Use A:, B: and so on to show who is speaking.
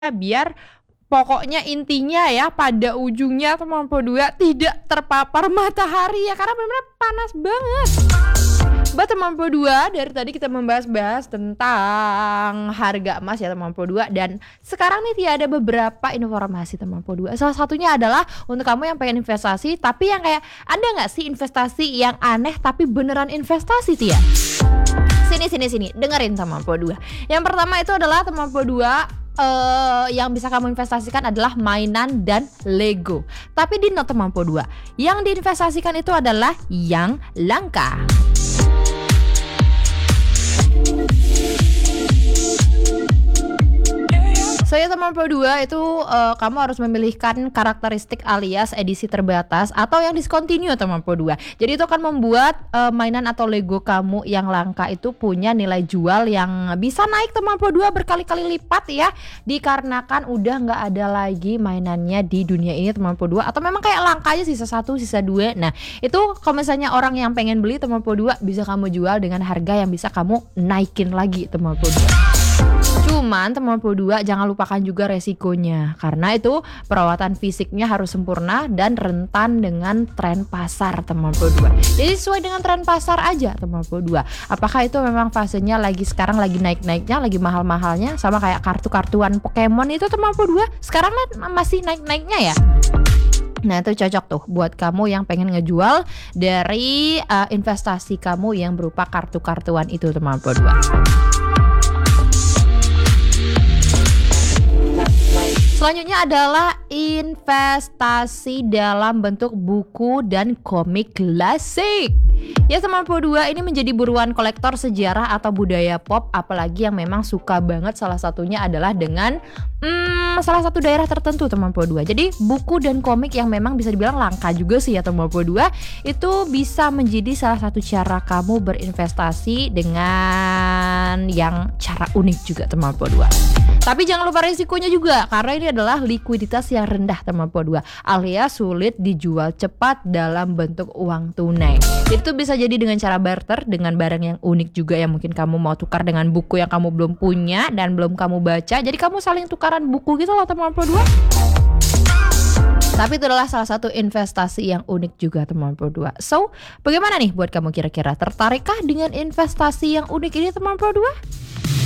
A: biar pokoknya intinya ya pada ujungnya teman dua tidak terpapar matahari ya karena benar-benar panas banget. Buat teman dua, dari tadi kita membahas tentang harga emas ya teman dua, dan sekarang nih ada beberapa informasi teman dua. Salah satunya adalah untuk kamu yang pengen investasi tapi yang kayak ada nggak sih investasi yang aneh tapi beneran investasi Tia? Sini dengerin teman dua. Yang pertama itu adalah teman dua, yang bisa kamu investasikan adalah mainan dan Lego. Tapi di note teman dua, yang diinvestasikan itu adalah yang langka. Saya teman dua itu kamu harus memilihkan karakteristik alias edisi terbatas atau yang discontinue teman dua. Jadi itu akan membuat mainan atau Lego kamu yang langka itu punya nilai jual yang bisa naik teman dua berkali-kali lipat ya, dikarenakan udah nggak ada lagi mainannya di dunia ini teman dua, atau memang kayak langka aja sisa 1 sisa 2. Nah itu kalau misalnya orang yang pengen beli teman dua bisa kamu jual dengan harga yang bisa kamu naikin lagi teman dua. Cuman teman dua jangan lupakan juga resikonya, karena itu perawatan fisiknya harus sempurna dan rentan dengan tren pasar teman dua. Jadi sesuai dengan tren pasar aja teman dua. Apakah itu memang fasenya sekarang lagi naik-naiknya, lagi mahal-mahalnya, sama kayak kartu-kartuan Pokemon itu teman dua sekarang masih naik-naiknya ya. Nah itu cocok tuh buat kamu yang pengen ngejual dari investasi kamu yang berupa kartu-kartuan itu teman dua. Selanjutnya adalah investasi dalam bentuk buku dan komik klasik. Ya teman dua, ini menjadi buruan kolektor sejarah atau budaya pop, apalagi yang memang suka banget salah satunya adalah dengan salah satu daerah tertentu teman dua. Jadi buku dan komik yang memang bisa dibilang langka juga sih ya teman dua, itu bisa menjadi salah satu cara kamu berinvestasi dengan yang cara unik juga teman dua. Tapi jangan lupa risikonya juga, karena ini adalah likuiditas yang rendah teman dua, alias sulit dijual cepat dalam bentuk uang tunai. Itu bisa jadi dengan cara barter dengan barang yang unik juga, yang mungkin kamu mau tukar dengan buku yang kamu belum punya dan belum kamu baca. Jadi kamu saling tukaran buku gitu loh teman dua. Tapi itu adalah salah satu investasi yang unik juga teman dua. So, bagaimana nih buat kamu kira-kira? Tertarikkah dengan investasi yang unik ini teman dua?